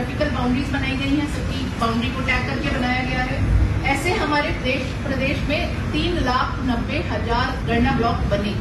Geographical boundaries बनाई गई हैं, सबकी बाउंड्री को टैग करके बनाया गया है। ऐसे हमारे प्रदेश में 3,90,000 गणना ब्लॉक बने।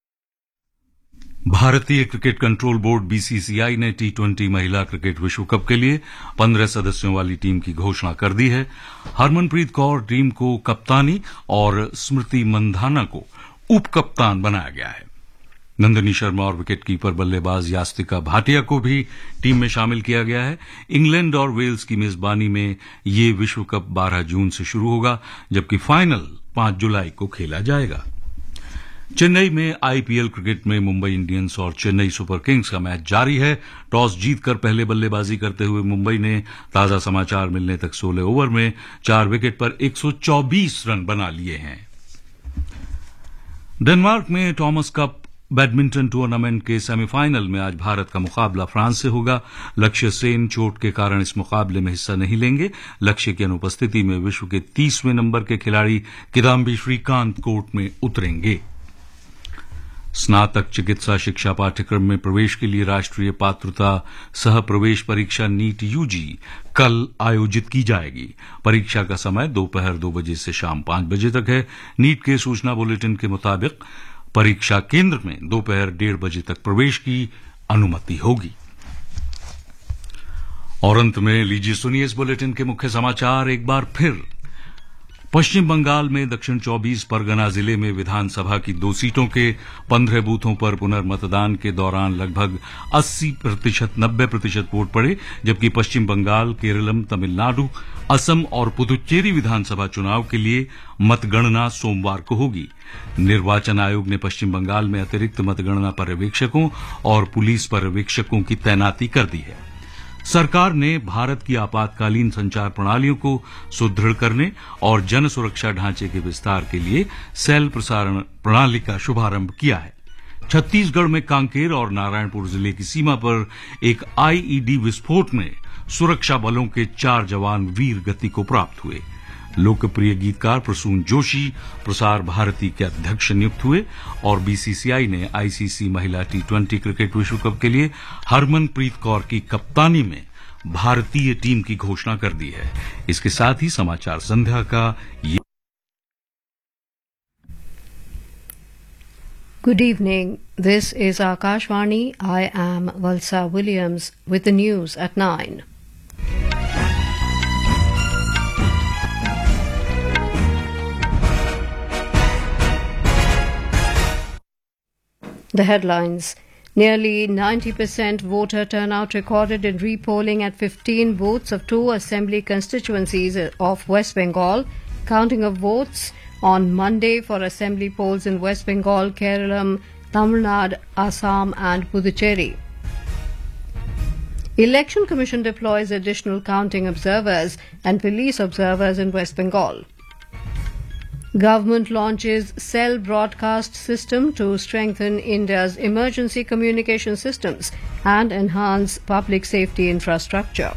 भारतीय क्रिकेट कंट्रोल बोर्ड बीसीसीआई ने टी20 महिला क्रिकेट विश्व कप के लिए 15 सदस्यों वाली टीम की घोषणा कर दी है। हरमनप्रीत कौर टीम को कप्तानी और स्मृति मंधाना को उप कप्तान बनाया गया है। नंदिनी शर्मा और विकेटकीपर बल्लेबाज यास्तिका भाटिया को भी टीम में शामिल किया गया है। इंग्लैंड और वेल्स की मेजबानी में ये विश्व कप 12 जून से शुरू होगा, जबकि फाइनल 5 जुलाई को खेला जाएगा। चेन्नई में आईपीएल क्रिकेट में मुंबई इंडियंस और चेन्नई सुपर किंग्स का मैच जारी है। टॉस जीतकर पहले बल्लेबाजी करते हुए मुंबई ने ताजा समाचार मिलने तक 16 ओवर में 4 विकेट पर 124 रन बना लिए हैं। डेनमार्क में थॉमस कप बैडमिंटन टूर्नामेंट के सेमीफाइनल में आज भारत का मुकाबला फ्रांस से होगा। लक्ष्य सेन चोट के कारण इस मुकाबले में हिस्सा नहीं लेंगे। लक्ष्य की अनुपस्थिति में विश्व के 30वें नंबर के खिलाड़ी किदाम्बी श्रीकांत कोर्ट में उतरेंगे। स्नातक चिकित्सा शिक्षा पाठ्यक्रम में प्रवेश के लिए राष्ट्रीय पात्रता सह प्रवेश परीक्षा नीट यूजी कल आयोजित की जाएगी। परीक्षा का समय दोपहर 2 बजे से शाम 5 बजे तक है। नीट के सूचना बुलेटिन के मुताबिक परीक्षा केंद्र में दोपहर 1:30 बजे तक प्रवेश की अनुमति होगी। और अंत में लीजिए सुनिए इस बुलेटिन के मुख्य समाचार एक बार फिर। पश्चिम बंगाल में दक्षिण 24 परगना जिले में विधानसभा की 2 सीटों के 15 बूथों पर पुनर्मतदान के दौरान लगभग 80%, 90% वोट पड़े, जबकि पश्चिम बंगाल, केरलम, तमिलनाडु, असम और पुदुचेरी विधानसभा चुनाव के लिए मतगणना सोमवार को होगी। निर्वाचन आयोग ने पश्चिम बंगाल में अतिरिक्त मतगणना पर्यवेक्षकों और पुलिस पर्यवेक्षकों की तैनाती कर दी है। सरकार ने भारत की आपातकालीन संचार प्रणालियों को सुदृढ़ करने और जन सुरक्षा ढांचे के विस्तार के लिए सेल प्रसारण प्रणाली का शुभारंभ किया है। छत्तीसगढ़ में कांकेर और नारायणपुर जिले की सीमा पर एक आईईडी विस्फोट में सुरक्षा बलों के 4 जवान वीर गति को प्राप्त हुए। लोकप्रिय गीतकार प्रसून जोशी प्रसार भारती के अध्यक्ष नियुक्त हुए और बीसीसीआई ने आईसीसी महिला टी20 क्रिकेट विश्व कप के लिए हरमनप्रीत कौर की कप्तानी में भारतीय टीम की घोषणा कर दी है। इसके साथ ही समाचार संध्या का ये Good evening. This is Akashvani. I am Valsa Williams with the news at 9. The headlines. Nearly 90% voter turnout recorded in repolling at 15 booths of 2 assembly constituencies of West Bengal. Counting of votes on Monday for assembly polls in West Bengal, Kerala, Tamil Nadu, Assam and Puducherry. Election Commission deploys additional counting observers and police observers in West Bengal. Government launches cell broadcast system to strengthen India's emergency communication systems and enhance public safety infrastructure.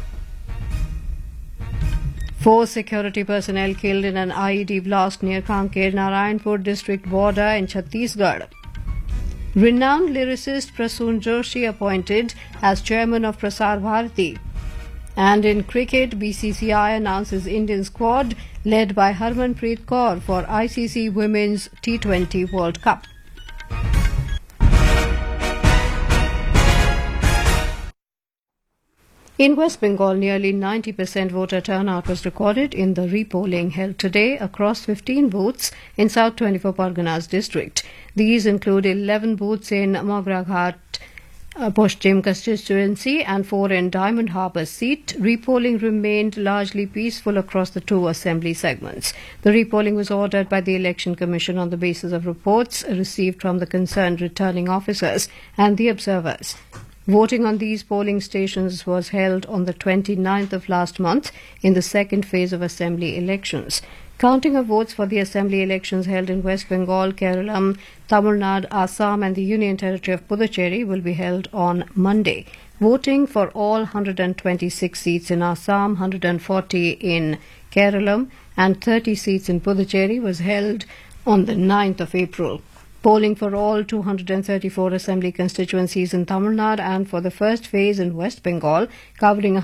4 security personnel killed in an IED blast near Kanker, Narayanpur district border in Chhattisgarh. Renowned lyricist Prasoon Joshi appointed as chairman of Prasar Bharati. And in cricket, BCCI announces Indian squad led by Harmanpreet Kaur for ICC Women's T20 World Cup. In West Bengal, nearly 90% voter turnout was recorded in the repolling held today across 15 booths in South 24 Parganas district. These include 11 booths in Mograghat Poshchim constituency and 4 in Diamond Harbour seat. Repolling remained largely peaceful across the 2 assembly segments. The repolling was ordered by the Election Commission on the basis of reports received from the concerned returning officers and the observers. Voting on these polling stations was held on the 29th of last month in the second phase of assembly elections. Counting of votes for the assembly elections held in West Bengal, Kerala, Tamil Nadu, Assam and the Union Territory of Puducherry will be held on Monday. Voting for all 126 seats in Assam, 140 in Kerala and 30 seats in Puducherry was held on the 9th of April. Polling for all 234 assembly constituencies in Tamil Nadu and for the first phase in West Bengal, covering